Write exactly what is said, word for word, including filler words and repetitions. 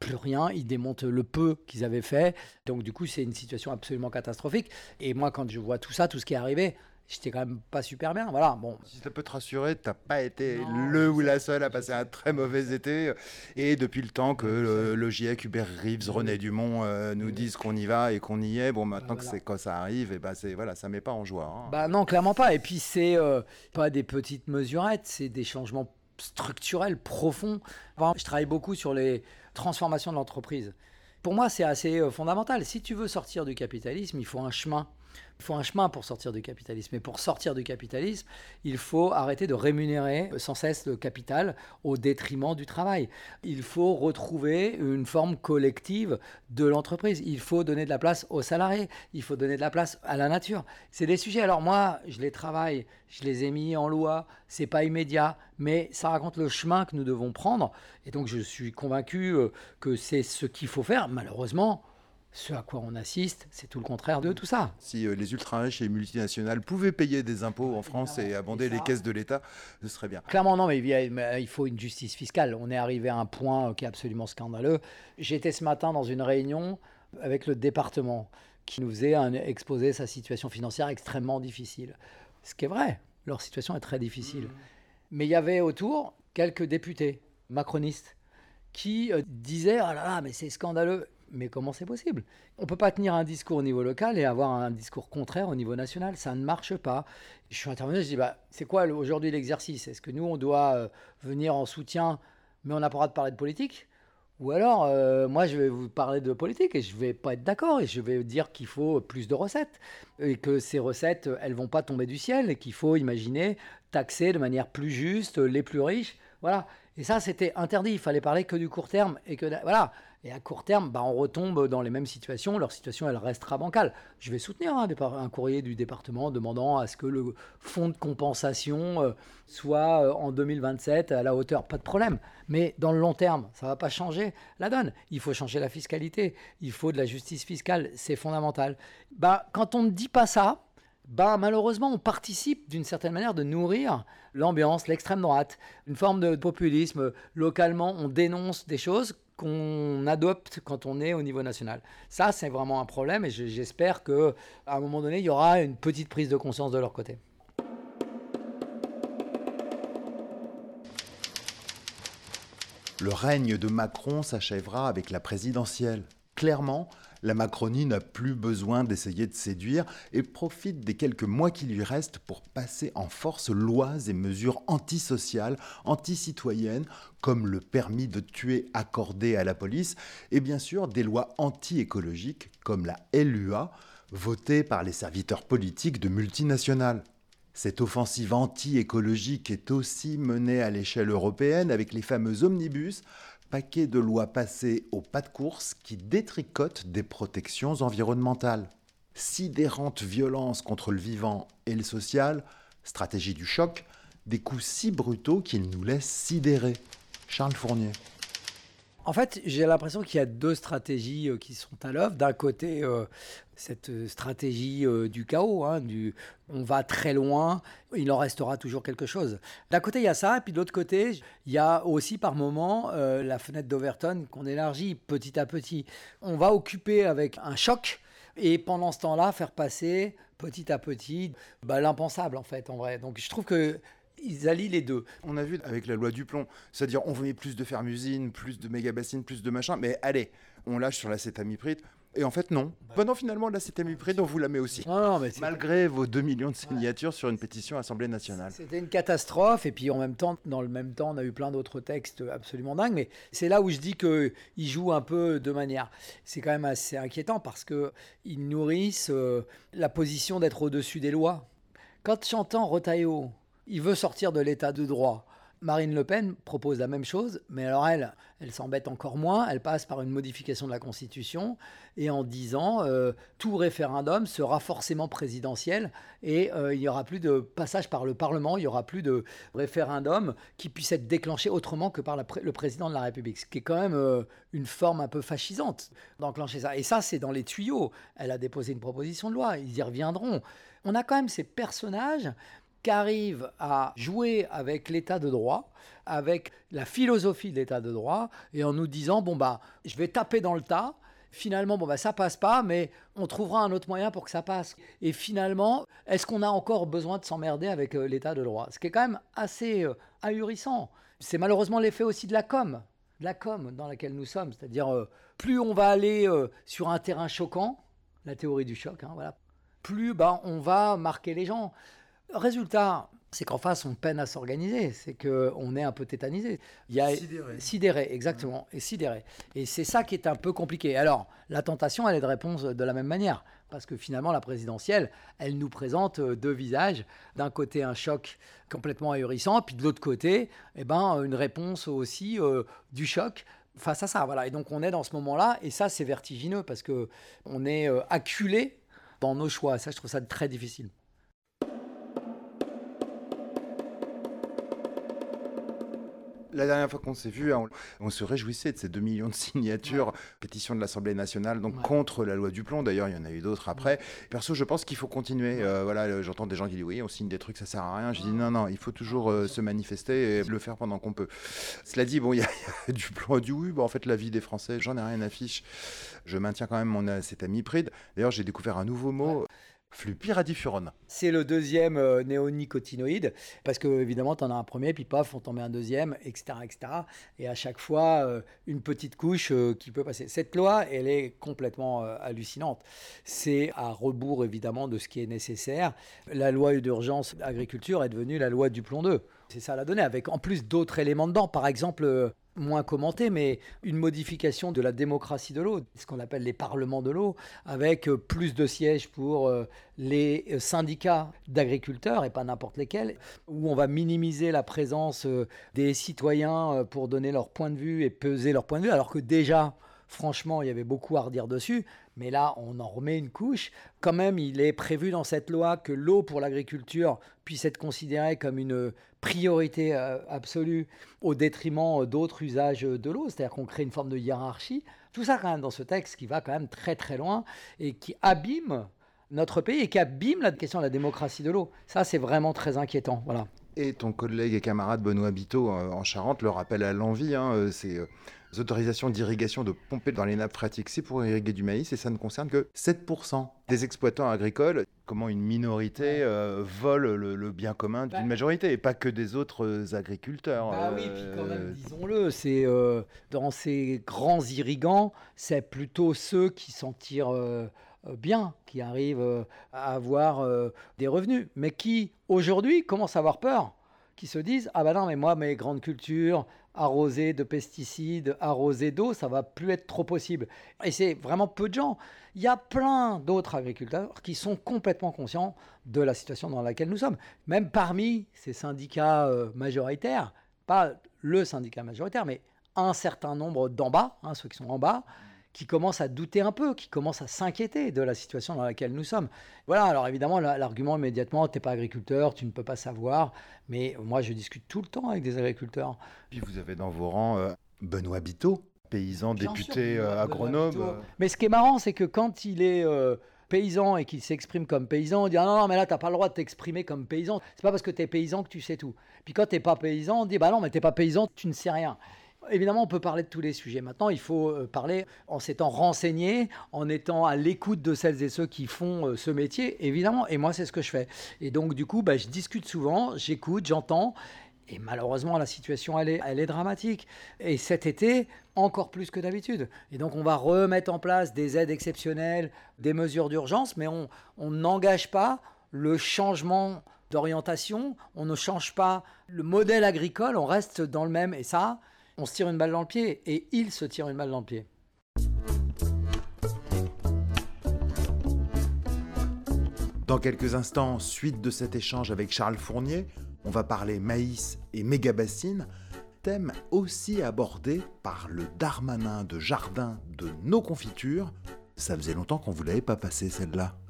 plus rien, ils démontent le peu qu'ils avaient fait. Donc du coup, c'est une situation absolument catastrophique. Et moi, quand je vois tout ça, tout ce qui est arrivé, j'étais quand même pas super bien. Voilà, bon. Si ça peut te rassurer, t'as pas été Non, le je ou sais, la seule à je passer un sais. très mauvais été. Et depuis le temps que Je le, sais. le GIEC, Hubert Reeves, Mais René oui, Dumont euh, nous mais oui. disent qu'on y va et qu'on y est, bon, Bah maintenant que voilà. c'est quand ça arrive, et ben c'est voilà, ça met pas en joie. Hein. Bah non, clairement pas. Et puis c'est euh, pas des petites mesurettes, c'est des changements structurels profonds. Enfin, je travaille beaucoup sur les transformations de l'entreprise. Pour moi, c'est assez euh, fondamental. Si tu veux sortir du capitalisme, il faut un chemin. Il faut un chemin pour sortir du capitalisme. Et pour sortir du capitalisme, il faut arrêter de rémunérer sans cesse le capital au détriment du travail. Il faut retrouver une forme collective de l'entreprise. Il faut donner de la place aux salariés. Il faut donner de la place à la nature. C'est des sujets. Alors moi, je les travaille, je les ai mis en loi. C'est pas immédiat, mais ça raconte le chemin que nous devons prendre. Et donc, je suis convaincu euh, que c'est ce qu'il faut faire. Malheureusement, ce à quoi on assiste, c'est tout le contraire de tout ça. Si euh, les ultra-riches et les multinationales pouvaient payer des impôts en France et abonder Et les ça, caisses de l'État, ce serait bien. clairement, non, mais il y a- mais il faut une justice fiscale. On est arrivé à un point euh, qui est absolument scandaleux. J'étais ce matin dans une réunion avec le département qui nous faisait un, exposer sa situation financière extrêmement difficile. Ce qui est vrai, leur situation est très difficile. Mais il y avait autour quelques députés macronistes qui euh, disaient ah là là, mais c'est scandaleux. Mais comment c'est possible? On ne peut pas tenir un discours au niveau local et avoir un discours contraire au niveau national. Ça ne marche pas. Je suis intervenu, je dis bah, c'est quoi aujourd'hui l'exercice? Est-ce que nous, on doit euh, venir en soutien, mais on n'a pas le droit de parler de politique? Ou alors, euh, moi, je vais vous parler de politique et je ne vais pas être d'accord et je vais dire qu'il faut plus de recettes et que ces recettes, elles ne vont pas tomber du ciel et qu'il faut imaginer taxer de manière plus juste les plus riches. Voilà. Et ça, c'était interdit. Il fallait parler que du court terme et que voilà. Et à court terme, bah, on retombe dans les mêmes situations. Leur situation, elle restera bancale. Je vais soutenir hein, un courrier du département demandant à ce que le fonds de compensation euh, soit euh, en deux mille vingt-sept à la hauteur. Pas de problème. Mais dans le long terme, ça ne va pas changer la donne. Il faut changer la fiscalité. Il faut de la justice fiscale. C'est fondamental. Bah, quand on ne dit pas ça, ben, malheureusement, on participe d'une certaine manière de nourrir l'ambiance, l'extrême droite, une forme de populisme. Localement, on dénonce des choses qu'on adopte quand on est au niveau national. Ça, c'est vraiment un problème et j'espère qu'à un moment donné, il y aura une petite prise de conscience de leur côté. Le règne de Macron s'achèvera avec la présidentielle. Clairement, la Macronie n'a plus besoin d'essayer de séduire et profite des quelques mois qui lui restent pour passer en force lois et mesures antisociales, anticitoyennes, comme le permis de tuer accordé à la police, et bien sûr des lois anti-écologiques comme la L U A, votée par les serviteurs politiques de multinationales. Cette offensive anti-écologique est aussi menée à l'échelle européenne avec les fameux omnibus, paquets de lois passées au pas de course qui détricotent des protections environnementales. Sidérante violence contre le vivant et le social, stratégie du choc, des coups si brutaux qu'ils nous laissent sidérer. Charles Fournier. En fait, j'ai l'impression qu'il y a deux stratégies euh, qui sont à l'œuvre. D'un côté, euh, cette stratégie euh, du chaos, hein, du on va très loin, il en restera toujours quelque chose. D'un côté, il y a ça, et puis de l'autre côté, il y a aussi par moment euh, la fenêtre d'Overton qu'on élargit petit à petit. On va occuper avec un choc, et pendant ce temps-là, faire passer petit à petit bah, l'impensable, en fait, en vrai. Donc je trouve que ils allient les deux. On a vu avec la loi du plomb, c'est-à-dire on veut plus de ferme-usines, plus de méga-bassines, plus de machin, mais allez, on lâche sur l'acétamipride. Et en fait, non. Bah, bah non, finalement, l'acétamipride, on vous la met aussi. Non, non, mais malgré vos deux millions de signatures ouais. sur une pétition à l'Assemblée nationale. C'était une catastrophe. Et puis, en même temps, dans le même temps, on a eu plein d'autres textes absolument dingues. Mais c'est là où je dis qu'ils jouent un peu de manière. C'est quand même assez inquiétant parce qu'ils nourrissent euh, la position d'être au-dessus des lois. Quand j'entends Retailleau, il veut sortir de l'état de droit. Marine Le Pen propose la même chose, mais alors elle, elle s'embête encore moins. Elle passe par une modification de la Constitution et en disant euh, tout référendum sera forcément présidentiel et euh, il n'y aura plus de passage par le Parlement, il n'y aura plus de référendum qui puisse être déclenché autrement que par la pré- le président de la République. Ce qui est quand même euh, une forme un peu fascisante d'enclencher ça. Et ça, c'est dans les tuyaux. Elle a déposé une proposition de loi, ils y reviendront. On a quand même ces personnages qu'arrive à jouer avec l'état de droit, avec la philosophie de l'état de droit, et en nous disant, bon bah, je vais taper dans le tas, finalement, bon bah, ça passe pas, mais on trouvera un autre moyen pour que ça passe. Et finalement, est-ce qu'on a encore besoin de s'emmerder avec euh, l'état de droit? Ce qui est quand même assez euh, ahurissant. C'est malheureusement l'effet aussi de la com, de la com dans laquelle nous sommes. C'est-à-dire, euh, plus on va aller euh, sur un terrain choquant, la théorie du choc, hein, voilà, plus bah, on va marquer les gens. Résultat, c'est qu'en face, on peine à s'organiser, c'est qu'on est un peu tétanisé. Il y a Sidéré. sidéré, exactement, et sidéré. Et c'est ça qui est un peu compliqué. Alors, la tentation, elle est de répondre de la même manière, parce que finalement, la présidentielle, elle nous présente deux visages. D'un côté, un choc complètement ahurissant, puis de l'autre côté, eh ben, une réponse aussi euh, du choc face à ça. Voilà. Et donc, on est dans ce moment-là, et ça, c'est vertigineux, parce qu'on est euh, acculé dans nos choix. Ça, je trouve ça très difficile. La dernière fois qu'on s'est vu, on, on se réjouissait de ces deux millions de signatures, ouais. Pétition de l'Assemblée nationale, donc ouais. contre la loi Duplon. D'ailleurs, il y en a eu d'autres après. Ouais. Perso, je pense qu'il faut continuer. Ouais. Euh, voilà, j'entends des gens qui disent oui, on signe des trucs, ça sert à rien. Je dis non, non, il faut toujours euh, se manifester et le faire pendant qu'on peut. Cela dit, bon, il y, y a Duplon dit oui, bon, en fait, la vie des Français, j'en ai rien à fiche. Je maintiens quand même mon, cet ami Pride. D'ailleurs, j'ai découvert un nouveau mot. Ouais. Flupyradifurone. C'est le deuxième euh, néonicotinoïde, parce que évidemment, tu en as un premier, puis paf, on t'en met un deuxième, et cetera, et cetera. Et à chaque fois, euh, une petite couche euh, qui peut passer. Cette loi, elle est complètement euh, hallucinante. C'est à rebours, évidemment, de ce qui est nécessaire. La loi d'urgence agriculture est devenue la loi Duplon deux. C'est ça la donnée, avec en plus d'autres éléments dedans. Par exemple, euh, moins commenté, mais une modification de la démocratie de l'eau, ce qu'on appelle les parlements de l'eau, avec plus de sièges pour les syndicats d'agriculteurs, et pas n'importe lesquels, où on va minimiser la présence des citoyens pour donner leur point de vue et peser leur point de vue, alors que déjà, franchement, il y avait beaucoup à redire dessus, mais là, on en remet une couche. Quand même, il est prévu dans cette loi que l'eau pour l'agriculture puisse être considérée comme une priorité absolue au détriment d'autres usages de l'eau, c'est-à-dire qu'on crée une forme de hiérarchie. Tout ça, quand même, dans ce texte qui va quand même très, très loin et qui abîme notre pays et qui abîme la question de la démocratie de l'eau. Ça, c'est vraiment très inquiétant. Voilà. Et ton collègue et camarade Benoît Biteau euh, en Charente le rappelle à l'envi, hein, euh, c'est euh, les autorisations d'irrigation de pomper dans les nappes phréatiques, c'est pour irriguer du maïs et ça ne concerne que sept pour cent des exploitants agricoles. Comment une minorité euh, vole le, le bien commun d'une bah, majorité et pas que des autres agriculteurs. Bah euh, oui, puis quand même, disons-le, c'est, euh, dans ces grands irrigants, c'est plutôt ceux qui s'en tirent euh, bien, qui arrivent euh, à avoir euh, des revenus, mais qui, aujourd'hui, commencent à avoir peur, qui se disent « Ah ben non, mais moi, mes grandes cultures, arrosées de pesticides, arrosées d'eau, ça va plus être trop possible. » Et c'est vraiment peu de gens. Il y a plein d'autres agriculteurs qui sont complètement conscients de la situation dans laquelle nous sommes. Même parmi ces syndicats euh, majoritaires, pas le syndicat majoritaire, mais un certain nombre d'en bas, hein, ceux qui sont en bas, qui commencent à douter un peu, qui commencent à s'inquiéter de la situation dans laquelle nous sommes. Voilà, alors évidemment, l'argument immédiatement, tu n'es pas agriculteur, tu ne peux pas savoir, mais moi je discute tout le temps avec des agriculteurs. Puis vous avez dans vos rangs euh, Benoît Biteau, paysan, Bien député, sûr, euh, agronome. Euh... Mais ce qui est marrant, c'est que quand il est euh, paysan et qu'il s'exprime comme paysan, on dit « Ah non, non, mais là, tu n'as pas le droit de t'exprimer comme paysan. C'est pas parce que tu es paysan que tu sais tout. » Puis quand tu n'es pas paysan, on dit « Bah non, mais tu n'es pas paysan, tu ne sais rien. » Évidemment, on peut parler de tous les sujets. Maintenant, il faut parler en s'étant renseigné, en étant à l'écoute de celles et ceux qui font ce métier, évidemment. Et moi, c'est ce que je fais. Et donc, du coup, bah, je discute souvent, j'écoute, j'entends. Et malheureusement, la situation, elle est, elle est dramatique. Et cet été, encore plus que d'habitude. Et donc, on va remettre en place des aides exceptionnelles, des mesures d'urgence, mais on n'engage pas le changement d'orientation, on ne change pas le modèle agricole, on reste dans le même. Et ça... on se tire une balle dans le pied, et il se tire une balle dans le pied. Dans quelques instants, suite de cet échange avec Charles Fournier, on va parler maïs et méga-bassines, thème aussi abordé par le Darmanin de jardin de nos confitures. Ça faisait longtemps qu'on ne vous l'avait pas passé celle-là.